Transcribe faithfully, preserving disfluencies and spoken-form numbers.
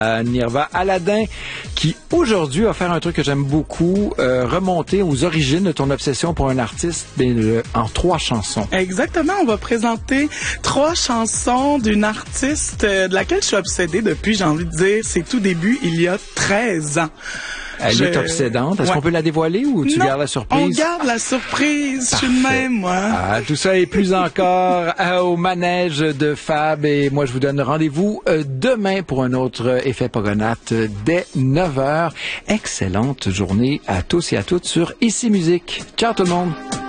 Euh, Nirva Aladdin, qui aujourd'hui va faire un truc que j'aime beaucoup, euh, remonter aux origines de ton obsession pour un artiste mais, euh, en trois chansons. Exactement, on va présenter trois chansons d'une artiste euh, de laquelle je suis obsédée depuis, j'ai envie de dire, ses tout débuts, il y a treize ans. Elle je... est obsédante. Est-ce ouais. qu'on peut la dévoiler ou tu non, gardes la surprise? On garde la surprise. Parfait. Je suis de même, moi. Ah, tout ça et plus encore euh, au manège de Fab. Et moi, je vous donne rendez-vous euh, demain pour un autre euh, Effet Pogonate euh, dès neuf heures. Excellente journée à tous et à toutes sur Ici Musique. Ciao tout le monde!